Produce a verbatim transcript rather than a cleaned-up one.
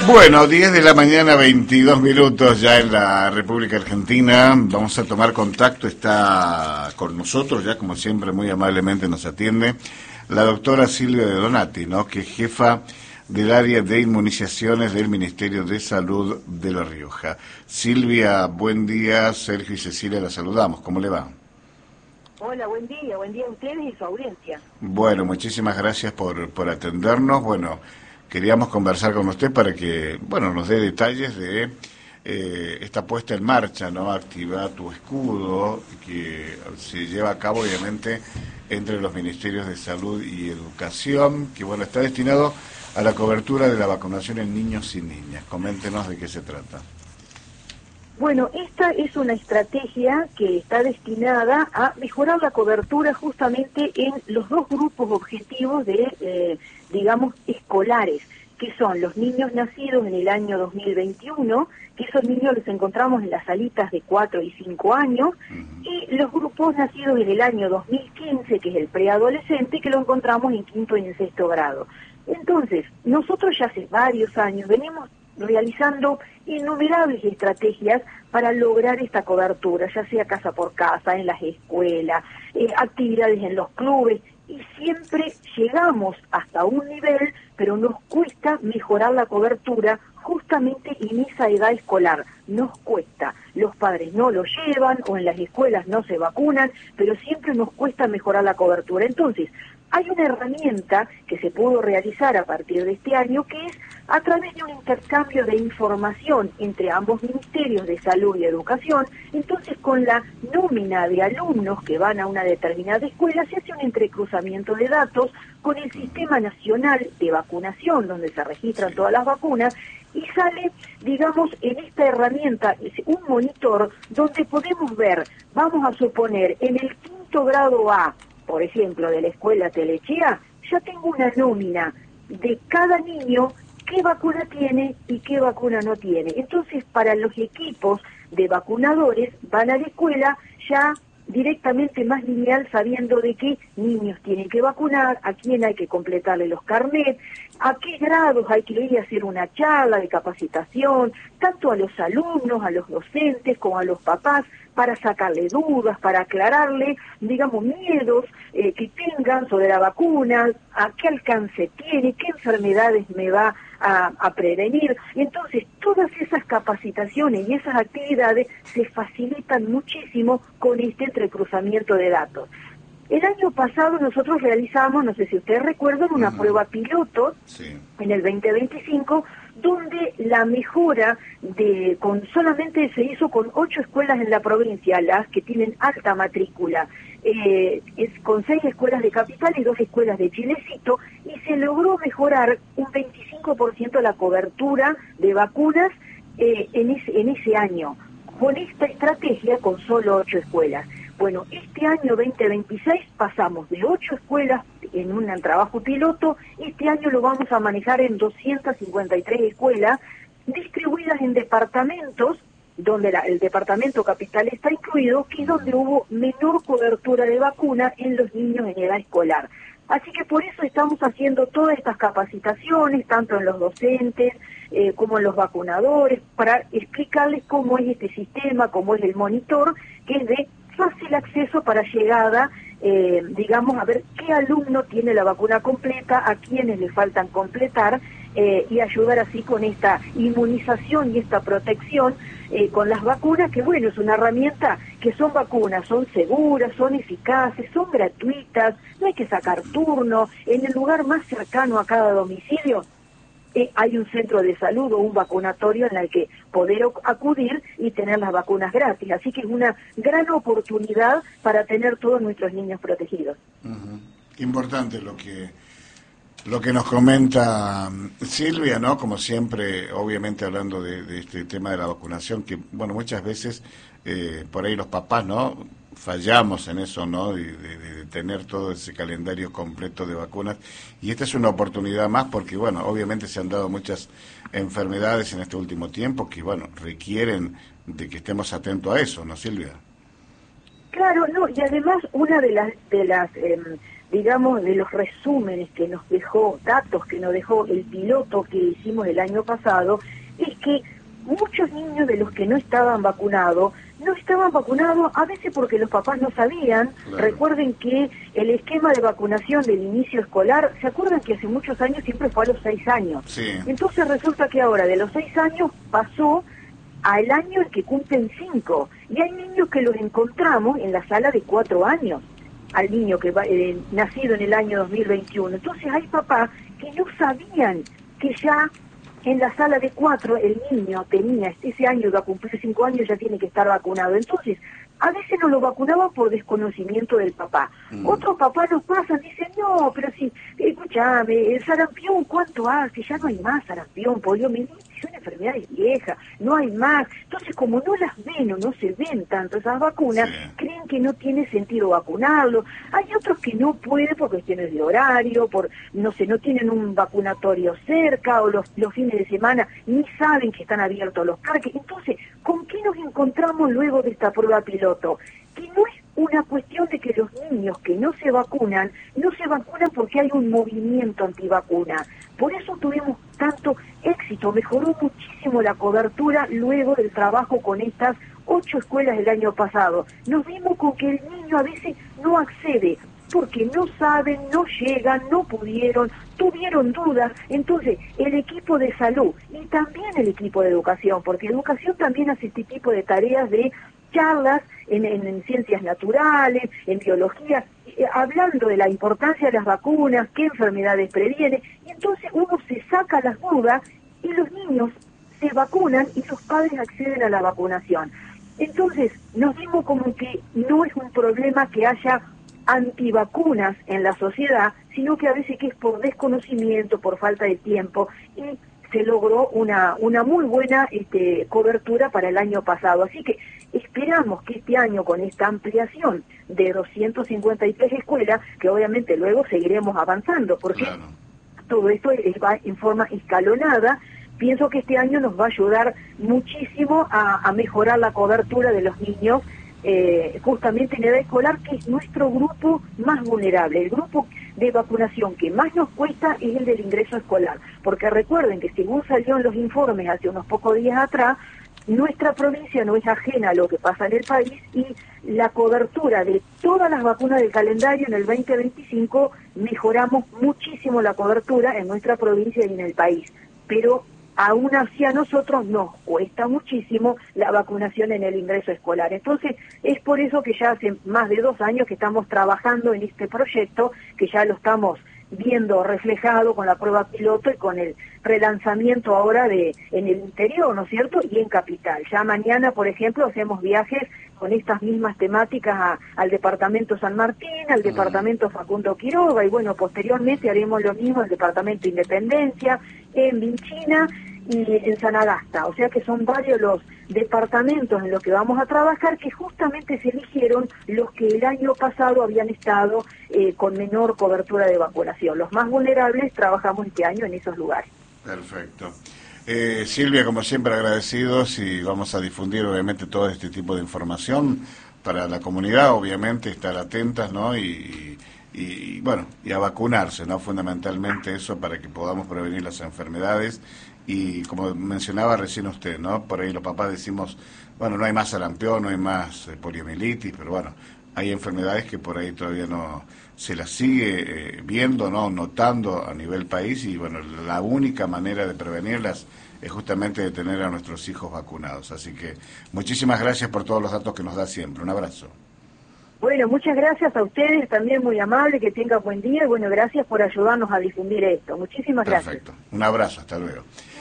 Bueno, diez de la mañana, veintidós minutos ya en la República Argentina. Vamos a tomar contacto. Está con nosotros, ya como siempre, muy amablemente nos atiende la doctora Silvia De Donati, ¿no? Que es jefa del área de inmunizaciones del Ministerio de Salud de La Rioja. Silvia, buen día. Sergio y Cecilia la saludamos. ¿Cómo le va? Hola, buen día. Buen día a ustedes y su audiencia. Bueno, muchísimas gracias por, por atendernos. Bueno, queríamos conversar con usted para que, bueno, nos dé detalles de eh, esta puesta en marcha, ¿no? Activa tu escudo, que se lleva a cabo, obviamente, entre los Ministerios de Salud y Educación, que, bueno, está destinado a la cobertura de la vacunación en niños y niñas. Coméntenos de qué se trata. Bueno, esta es una estrategia que está destinada a mejorar la cobertura justamente en los dos grupos objetivos de, eh, digamos, escolares, que son los niños nacidos en el año dos mil veintiuno, que esos niños los encontramos en las salitas de cuatro y cinco años, y los grupos nacidos en el año dos mil quince, que es el preadolescente, que lo encontramos en quinto y en sexto grado. Entonces, nosotros ya hace varios años venimos realizando innumerables estrategias para lograr esta cobertura, ya sea casa por casa, en las escuelas, eh, actividades en los clubes, y siempre llegamos hasta un nivel, pero nos cuesta mejorar la cobertura justamente en esa edad escolar. Nos cuesta, los padres no lo llevan o en las escuelas no se vacunan, pero siempre nos cuesta mejorar la cobertura. Entonces, hay una herramienta que se pudo realizar a partir de este año, que es a través de un intercambio de información entre ambos ministerios de salud y educación. Entonces, con la nómina de alumnos que van a una determinada escuela, se hace un entrecruzamiento de datos con el Sistema Nacional de Vacunación, donde se registran todas las vacunas, y sale, digamos, en esta herramienta un monitor donde podemos ver, vamos a suponer, en el quinto grado A, por ejemplo, de la escuela Telechea, ya tengo una nómina de cada niño, qué vacuna tiene y qué vacuna no tiene. Entonces, para los equipos de vacunadores, van a la escuela ya directamente más lineal, sabiendo de qué niños tienen que vacunar, a quién hay que completarle los carnets, a qué grados hay que ir a hacer una charla de capacitación, tanto a los alumnos, a los docentes, como a los papás, para sacarle dudas, para aclararle, digamos, miedos eh, que tengan sobre la vacuna, a qué alcance tiene, qué enfermedades me va a, a prevenir. Entonces, todas esas capacitaciones y esas actividades se facilitan muchísimo con este entrecruzamiento de datos. El año pasado nosotros realizamos, no sé si ustedes recuerdan, una uh-huh. prueba piloto sí. en el veinte veinticinco, donde la mejora de con solamente se hizo con ocho escuelas en la provincia, las que tienen alta matrícula, eh, es con seis escuelas de Capital y dos escuelas de Chilecito, y se logró mejorar un veinticinco por ciento la cobertura de vacunas eh, en, ese, en ese año, con esta estrategia con solo ocho escuelas. Bueno, este año veinte veintiséis pasamos de ocho escuelas en un trabajo piloto, este año lo vamos a manejar en doscientas cincuenta y tres escuelas, distribuidas en departamentos, donde la, el departamento capital está incluido, que es donde hubo menor cobertura de vacuna en los niños en edad escolar. Así que por eso estamos haciendo todas estas capacitaciones, tanto en los docentes eh, como en los vacunadores, para explicarles cómo es este sistema, cómo es el monitor, que es de fácil acceso para llegada, eh, digamos, a ver qué alumno tiene la vacuna completa, a quienes le faltan completar, eh, y ayudar así con esta inmunización y esta protección eh, con las vacunas, que bueno, es una herramienta que son vacunas, son seguras, son eficaces, son gratuitas, no hay que sacar turno, en el lugar más cercano a cada domicilio Eh, hay un centro de salud o un vacunatorio en el que poder acudir y tener las vacunas gratis. Así que es una gran oportunidad para tener todos nuestros niños protegidos. Uh-huh. Importante lo que lo que nos comenta Silvia, ¿no? Como siempre, obviamente hablando de, de este tema de la vacunación, que, bueno, muchas veces eh, por ahí los papás, ¿no?, fallamos en eso, ¿no?, de, de, de tener todo ese calendario completo de vacunas, y esta es una oportunidad más porque, bueno, obviamente se han dado muchas enfermedades en este último tiempo que, bueno, requieren de que estemos atentos a eso, ¿no, Silvia? Claro, no, y además una de las de las eh, digamos, de los resúmenes que nos dejó, datos que nos dejó el piloto que hicimos el año pasado, es que muchos niños de los que no estaban vacunados, no estaban vacunados a veces porque los papás no sabían. Claro. Recuerden que el esquema de vacunación del inicio escolar, ¿se acuerdan que hace muchos años siempre fue a los seis años? Sí. Entonces resulta que ahora de los seis años pasó al año en que cumplen cinco. Y hay niños que los encontramos en la sala de cuatro años, al niño que va, eh, nacido en el año dos mil veintiuno. Entonces hay papás que no sabían que ya en la sala de cuatro el niño tenía, ese año va a cumplir cinco años, ya tiene que estar vacunado. Entonces, a veces no lo vacunaban por desconocimiento del papá. Mm. Otros papás nos pasan, dicen, no, pero si, escúchame, el sarampión, ¿cuánto hace? Ya no hay más sarampión, poliomielitis, es una enfermedad vieja, no hay más. Entonces, como no las ven o no se ven tanto esas vacunas, sí, creen que no tiene sentido vacunarlo. Hay otros que no pueden por cuestiones de horario, por, no sé, no tienen un vacunatorio cerca, o los, los fines de semana ni saben que están abiertos los parques. Entonces, ¿con qué nos encontramos luego de esta prueba piloto? Que no es una cuestión de que los niños que no se vacunan, no se vacunan porque hay un movimiento antivacuna. Por eso tuvimos tanto éxito, mejoró muchísimo la cobertura luego del trabajo con estas ocho escuelas del año pasado. Nos vimos con que el niño a veces no accede, porque no saben, no llegan, no pudieron, tuvieron dudas. Entonces, el equipo de salud y también el equipo de educación, porque educación también hace este tipo de tareas de charlas en, en, en ciencias naturales, en biología, eh, hablando de la importancia de las vacunas, qué enfermedades previene, y entonces uno se saca las dudas y los niños se vacunan y sus padres acceden a la vacunación. Entonces, nos dimos como que no es un problema que haya antivacunas en la sociedad, sino que a veces que es por desconocimiento, por falta de tiempo, y se logró una una muy buena este, cobertura para el año pasado. Así que esperamos que este año, con esta ampliación de doscientas cincuenta y tres escuelas, que obviamente luego seguiremos avanzando, porque claro, todo esto va en forma escalonada, pienso que este año nos va a ayudar muchísimo a, a mejorar la cobertura de los niños, Eh, justamente en edad escolar, que es nuestro grupo más vulnerable. El grupo de vacunación que más nos cuesta es el del ingreso escolar, porque recuerden que según salió en los informes hace unos pocos días atrás, nuestra provincia no es ajena a lo que pasa en el país, y la cobertura de todas las vacunas del calendario en el veinte veinticinco mejoramos muchísimo la cobertura en nuestra provincia y en el país, pero aún así a nosotros nos cuesta muchísimo la vacunación en el ingreso escolar. Entonces, es por eso que ya hace más de dos años que estamos trabajando en este proyecto, que ya lo estamos viendo reflejado con la prueba piloto y con el relanzamiento ahora de en el interior, ¿no es cierto?, y en capital. Ya mañana, por ejemplo, hacemos viajes con estas mismas temáticas a, al departamento San Martín, al departamento Facundo Quiroga, y bueno, posteriormente haremos lo mismo en el departamento Independencia, en Vinchina y en San Agasta. O sea que son varios los departamentos en los que vamos a trabajar, que justamente se eligieron los que el año pasado habían estado eh, con menor cobertura de vacunación. Los más vulnerables trabajamos este año en esos lugares. Perfecto. Eh, Silvia, como siempre, agradecidos, y vamos a difundir obviamente todo este tipo de información para la comunidad, obviamente estar atentas, ¿no? Y, y, y bueno, y a vacunarse, ¿no? Fundamentalmente eso, para que podamos prevenir las enfermedades. Y como mencionaba recién usted, ¿no?, por ahí los papás decimos, bueno, no hay más sarampión, no hay más eh, poliomielitis, pero bueno, hay enfermedades que por ahí todavía no se las sigue eh, viendo, no notando a nivel país, y bueno, la única manera de prevenirlas es justamente de tener a nuestros hijos vacunados. Así que muchísimas gracias por todos los datos que nos da siempre. Un abrazo. Bueno, muchas gracias a ustedes, también muy amable, que tengan buen día, y bueno, gracias por ayudarnos a difundir esto. Muchísimas gracias. Perfecto. Un abrazo, hasta luego.